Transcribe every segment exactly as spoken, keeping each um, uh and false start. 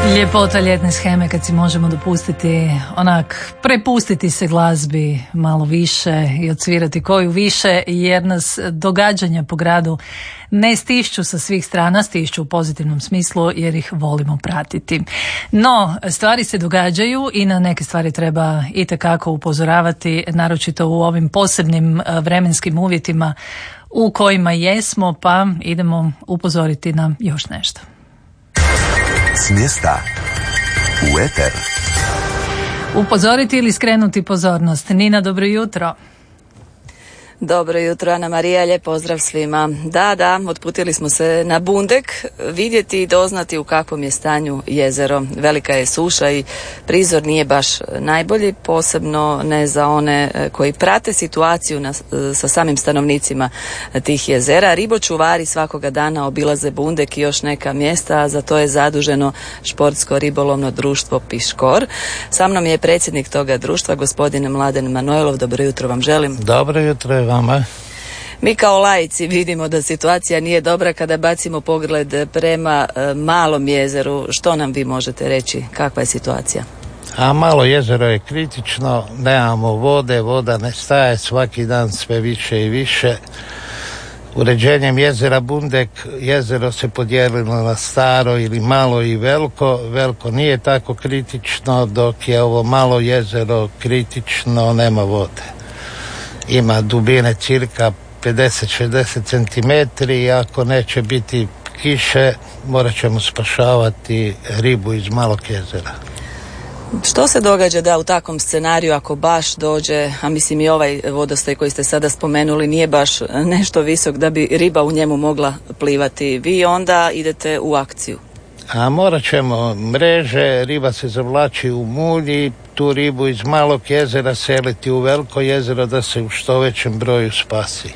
Ljepota ljetne sheme kad si možemo dopustiti, onak, prepustiti se glazbi malo više i odsvirati koju više, jer nas događanja po gradu ne stišću sa svih strana, stišću u pozitivnom smislu jer ih volimo pratiti. No, stvari se događaju i na neke stvari treba itekako upozoravati, naročito u ovim posebnim vremenskim uvjetima u kojima jesmo, pa idemo upozoriti na još nešto. S mjesta u eter. Upozoriti ili skrenuti pozornost. Nina, dobro jutro. Dobro jutro, Ana Marija, lijep pozdrav svima. Da, da, otputili smo se na Bundek, vidjeti i doznati u kakvom je stanju jezero. Velika je suša i prizor nije baš najbolji, posebno ne za one koji prate situaciju na, sa samim stanovnicima tih jezera. Ribočuvari svakoga dana obilaze Bundek i još neka mjesta, a za to je zaduženo športsko ribolovno društvo Piškor. Sa mnom je predsjednik toga društva, gospodin Mladen Manojlov. Dobro jutro vam želim. Dobro jutro vama. Mi kao laici vidimo da situacija nije dobra kada bacimo pogled prema e, malom jezeru. Što nam vi možete reći? Kakva je situacija? A malo jezero je kritično, nemamo vode, voda nestaje svaki dan sve više i više. Uređenjem jezera Bundek jezero se podijelilo na staro ili malo i veliko. Veliko nije tako kritično, dok je ovo malo jezero kritično, nema vode. Ima dubine cirka pedeset do šezdeset centimetri i ako neće biti kiše, morat ćemo spašavati ribu iz malog jezera. Što se događa da u takvom scenariju ako baš dođe, a mislim i ovaj vodostaj koji ste sada spomenuli nije baš nešto visok da bi riba u njemu mogla plivati, vi onda idete u akciju? A morat ćemo mreže, riba se zavlači u mulj i tu ribu iz malog jezera seliti u veliko jezero da se u što većem broju spasi.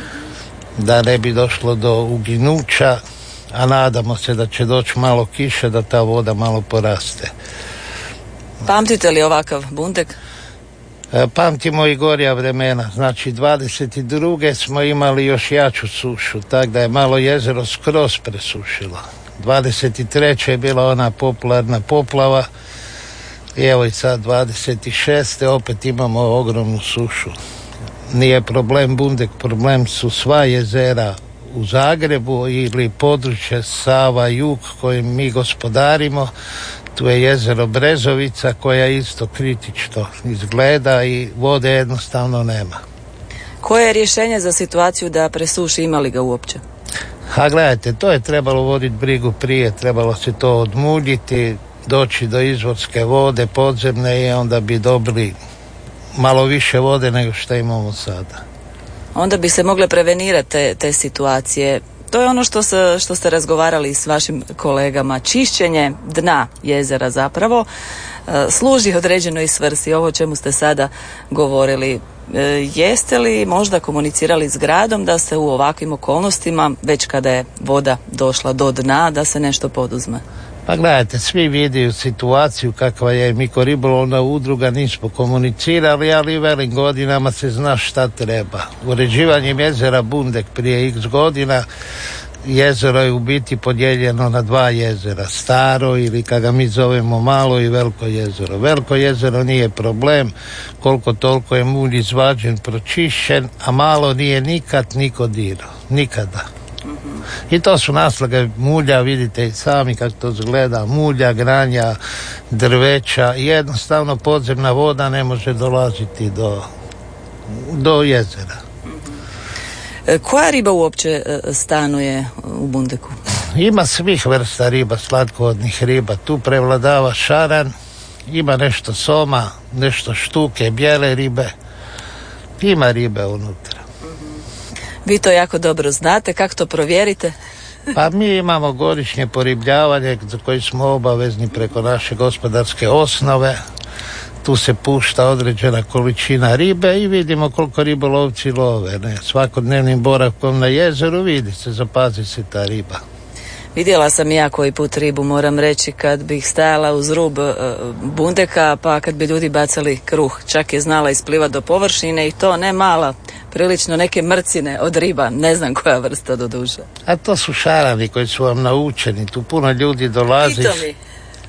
Da ne bi došlo do uginuća, a nadamo se da će doći malo kiše da ta voda malo poraste. Pamtite li ovakav Bundek? E, pamtimo i gorja vremena, znači dvadeset druge smo imali još jaču sušu, tako da je malo jezero skroz presušilo. dvadeset treće je bila ona popularna poplava i evo i sad dvadeset šeste opet imamo ogromnu sušu. Nije problem Bundek, problem su sva jezera u Zagrebu ili područje Sava jug kojim mi gospodarimo. Tu je jezero Brezovica koja isto kritično izgleda i vode jednostavno nema. Koje je rješenje za situaciju da presuši, ima li ga uopće? A gledajte, to je trebalo voditi brigu prije, trebalo se to odmuljiti, doći do izvorske vode podzemne i onda bi dobili malo više vode nego što imamo sada. Onda bi se mogle prevenirati te, te situacije. To je ono što, se, što ste razgovarali s vašim kolegama. Čišćenje dna jezera zapravo e, služi određenoj svrsi, ovo o čemu ste sada govorili. E, jeste li možda komunicirali s gradom da se u ovakvim okolnostima, već kada je voda došla do dna, da se nešto poduzme? Pa gledajte, svi vidio situaciju kakva je, mi ko ribolovna udruga nismo komunicirali, ali velim godinama se zna šta treba. Uređivanjem jezera Bundek prije x godina, jezero je u biti podijeljeno na dva jezera, staro ili kako ga mi zovemo malo i veliko jezero. Veliko jezero nije problem, koliko toliko je mulj izvađen, pročišćen, a malo nije nikad niko dirao, nikada. I to su naslage mulja, vidite i sami kako to izgleda, mulja, granja, drveća, jednostavno podzemna voda ne može dolaziti do, do jezera. Koja riba uopće stanuje u Bundeku? Ima svih vrsta riba, slatkovodnih riba, tu prevladava šaran, ima nešto soma, nešto štuke, bijele ribe, ima ribe unutra. Vi to jako dobro znate, kako to provjerite? Pa mi imamo godišnje poribljavanje za koje smo obavezni preko naše gospodarske osnove. Tu se pušta određena količina ribe i vidimo koliko ribolovci love. Ne? Svakodnevnim boravkom na jezeru vidi se, zapazi se ta riba. Vidjela sam ja koji put ribu, moram reći, kad bih stajala uz rub uh, Bundeka, pa kad bi ljudi bacali kruh, čak je znala isplivat do površine i to ne mala, prilično neke mrcine od riba, ne znam koja vrsta do duše. A to su šarani koji su vam naučeni, tu puno ljudi dolazi. Pitomi.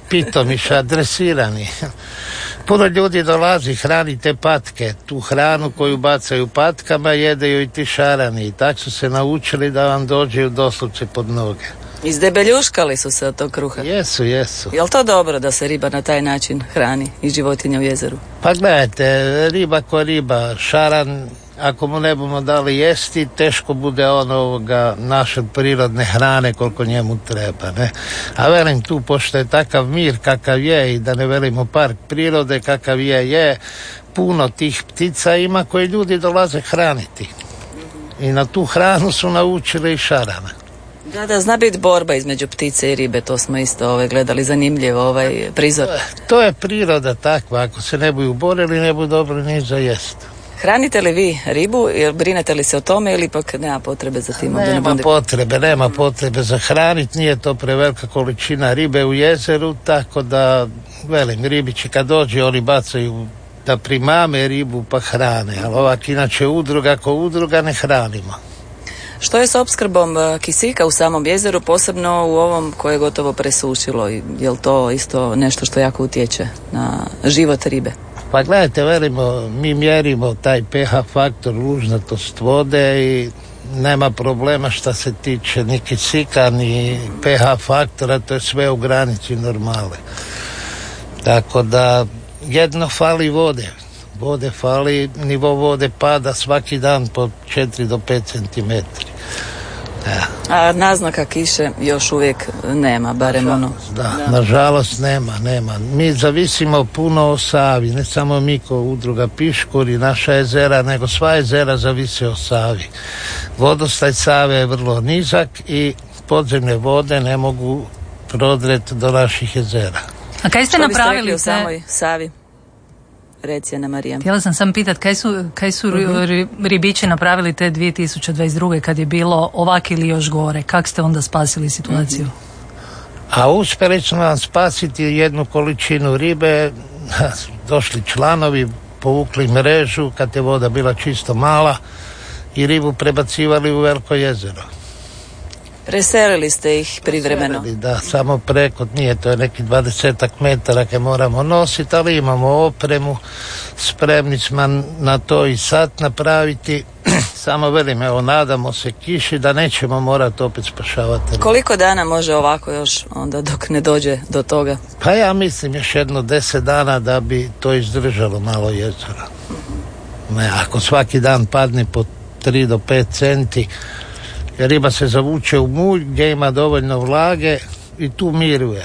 pitomiša, dresirani. Puno ljudi dolazi hrani te patke, tu hranu koju bacaju patkama, jedeju i ti šarani. I tak su se naučili da vam dođeju doslovce pod noge. Izdebeljuškali su se od tog kruha. Jesu, jesu. Je li to dobro da se riba na taj način hrani i životinja u jezeru? Pa gledajte, riba ko riba, šaran, ako mu ne bomo dali jesti, teško bude ono ovoga naše prirodne hrane koliko njemu treba, ne? A velim tu, pošto je takav mir kakav je i da ne velimo park prirode kakav je, je puno tih ptica ima koje ljudi dolaze hraniti. I na tu hranu su naučili i šarana. Da, da, zna biti borba između ptice i ribe, to smo isto ovaj, gledali, zanimljivo ovaj prizor. To je priroda takva, ako se ne budu borili, ne budu dobro ni za jest. Hranite li vi ribu, jer brinete li se o tome ili ipak nema potrebe za tim? Nema potrebe, nema potrebe za hraniti, nije to prevelika količina ribe u jezeru, tako da, velim, ribići kad dođe, oni bacaju da primame ribu pa hrane, ali ovak inače udruga ko udruga ne hranimo. Što je s opskrbom kisika u samom jezeru, posebno u ovom koje je gotovo presušilo? Je li to isto nešto što jako utječe na život ribe? Pa gledajte, velimo, mi mjerimo taj pH faktor, lužnatost vode i nema problema što se tiče ni kisika, ni pH faktora, to je sve u granici normale. Tako da jedno fali vode. Vode fali, nivo vode pada svaki dan po četiri do pet centimetri. Ja. A naznaka kiše još uvijek nema, barem nažalost, ono. Da, da, nažalost nema, nema. Mi zavisimo puno o Savi, ne samo mi ko udruga Piškur i naša jezera, nego sva jezera zavise o Savi. Vodostaj Save je vrlo nizak i podzemne vode ne mogu prodret do naših jezera. A kaj ste Što napravili u samoj Savi? Reci, Ana Marija. Htjela sam sam pitat, kaj su, kaj su uh-huh. ribići napravili te dvije tisuće dvadeset druge kad je bilo ovak ili još gore? Kak ste onda spasili situaciju? Uh-huh. A uspjeli smo vam spasiti jednu količinu ribe, došli članovi, povukli mrežu kad je voda bila čisto mala i ribu prebacivali u veliko jezero. Preselili ste ih privremeno? Preselili, da, samo preko, nije, to je neki dvadesetak metara koje moramo nositi, ali imamo opremu, spremni smo na to i sad napraviti. Samo velim, evo, nadamo se kiši da nećemo morati opet spašavati. Koliko dana može ovako još onda dok ne dođe do toga? Pa ja mislim još jedno deset dana da bi to izdržalo malo jezera. Ne, ako svaki dan padne po tri do pet centi, jer riba se zavuče u mulj gdje ima dovoljno vlage i tu miruje.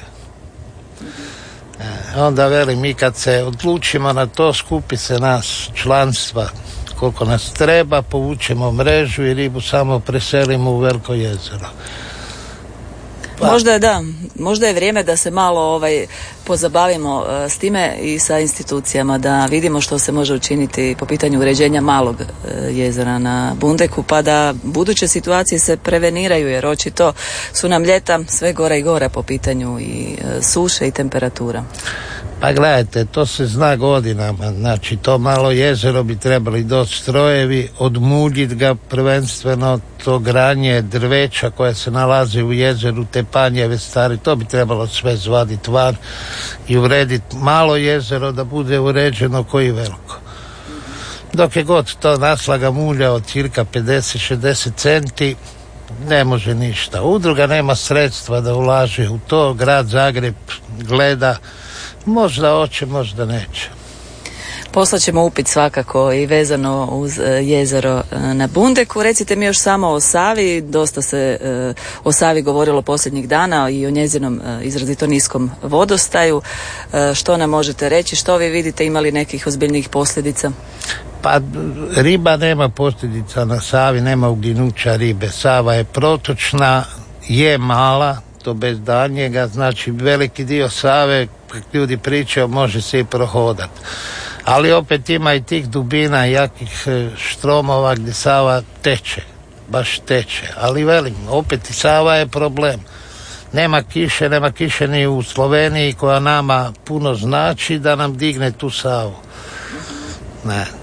E, onda velim, mi kad se odlučimo na to, skupi se nas članstva koliko nas treba, povučemo mrežu i ribu samo preselimo u veliko jezero. Pa. Možda je da, možda je vrijeme da se malo ovaj, pozabavimo uh, s time i sa institucijama, da vidimo što se može učiniti po pitanju uređenja malog uh, jezera na Bundeku, pa da buduće situacije se preveniraju, jer očito su nam ljeta sve gora i gora po pitanju i uh, suše i temperatura. Pa gledajte, to se zna godinama, znači to malo jezero bi trebali doći strojevi, odmuljiti ga prvenstveno, to granje drveća koje se nalazi u jezeru, te panjeve stari, to bi trebalo sve zvaditi van i urediti malo jezero da bude uređeno koji veliko. Dok je god to naslaga mulja od cirka pedeset do šezdeset centi, ne može ništa. Udruga nema sredstva da ulaže u to, grad Zagreb gleda, možda hoće, možda neće. Poslaćemo upit svakako i vezano uz jezero na Bundeku. Recite mi još samo o Savi, dosta se o Savi govorilo posljednjih dana i o njezinom izrazito niskom vodostaju. Što nam možete reći, što vi vidite, imali nekih ozbiljnih posljedica? Pa riba nema posljedica na Savi, nema uginuća ribe. Sava je protočna, je mala, to bez daljnjega, znači veliki dio Save, kako ljudi pričaju, može se i prohodati. Ali opet ima i tih dubina, jakih štromova gdje Sava teče, baš teče. Ali velim, opet i Sava je problem. Nema kiše, nema kiše ni u Sloveniji koja nama puno znači da nam digne tu Savu. Ne.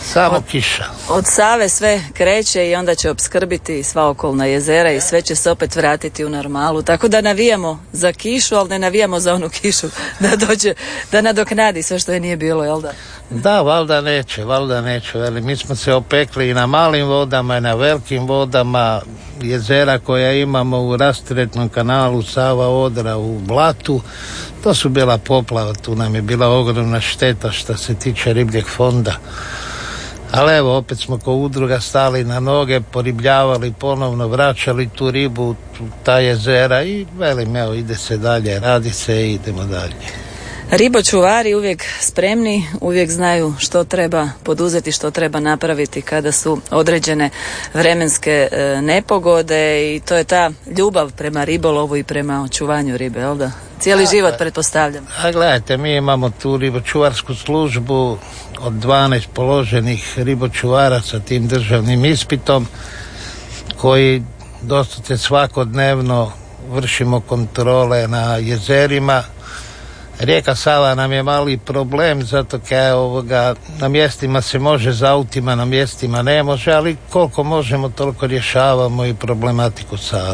Samo od, kiša. Od Save sve kreće i onda će opskrbiti sva okolna jezera i sve će se opet vratiti u normalu. Tako da navijamo za kišu, ali ne navijamo za onu kišu da dođe, da nadoknadi sve što je nije bilo, jel da? Da, valjda neće, valjda neće. Veli, mi smo se opekli i na malim vodama i na velikim vodama. Jezera koja imamo u rastretnom kanalu Sava Odra u Blatu, to su bila poplava, tu nam je bila ogromna šteta što se tiče ribljeg fonda. Ali evo, opet smo ko udruga stali na noge, poribljavali ponovno, vraćali tu ribu u ta jezera i velim, evo, ide se dalje, radi se i idemo dalje. Ribočuvari uvijek spremni, uvijek znaju što treba poduzeti, što treba napraviti kada su određene vremenske e, nepogode i to je ta ljubav prema ribolovu i prema očuvanju ribe, jel da? Cijeli a, život, pretpostavljam. A gledajte, mi imamo tu ribočuvarsku službu od dvanaest položenih ribočuvara sa tim državnim ispitom koji doslovce svakodnevno vršimo kontrole na jezerima. Rijeka Sava nam je mali problem, zato kaj ovoga, na mjestima se može za autima, na mjestima ne može, ali koliko možemo toliko rješavamo i problematiku Save.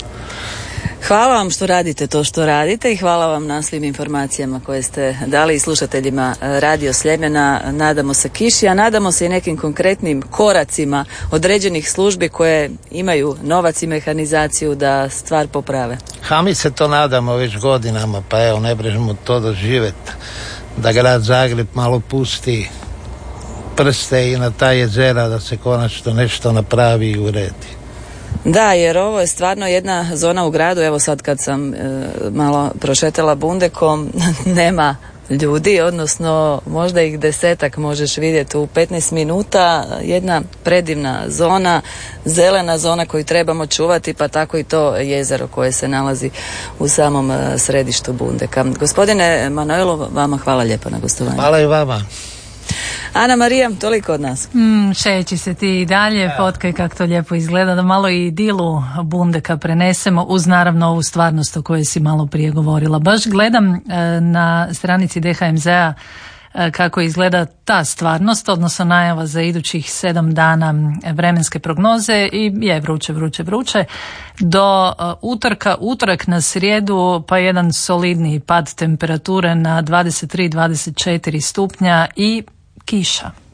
Hvala vam što radite to što radite i hvala vam na svim informacijama koje ste dali i slušateljima Radio Sljemena. Nadamo se kiši, a nadamo se i nekim konkretnim koracima određenih službi koje imaju novac i mehanizaciju da stvar poprave. A mi se to nadamo već godinama, pa evo, ne brežemo to doživjeti, da grad Zagreb malo pusti prste i na ta jezera, da se konačno nešto napravi i uredi. Da, jer ovo je stvarno jedna zona u gradu, evo sad kad sam e, malo prošetala Bundekom, nema ljudi, odnosno možda ih desetak možeš vidjeti u petnaest minuta, jedna predivna zona, zelena zona koju trebamo čuvati, pa tako i to jezero koje se nalazi u samom e, središtu Bundeka. Gospodine Manojlo, vama hvala lijepo na gostovanju. Hvala i vama. Ana Marija, toliko od nas. Mm, šeći se ti i dalje, fotkaj kako to lijepo izgleda, da malo i idilu Bundeka prenesemo uz naravno ovu stvarnost o kojoj si malo prije govorila. Baš gledam e, na stranici D H M Z-a e, kako izgleda ta stvarnost, odnosno najava za idućih sedam dana vremenske prognoze i je vruće, vruće, vruće. Do uh, utorka, utorak na srijedu pa jedan solidni pad temperature na dvadeset tri do dvadeset četiri stupnja i kiša.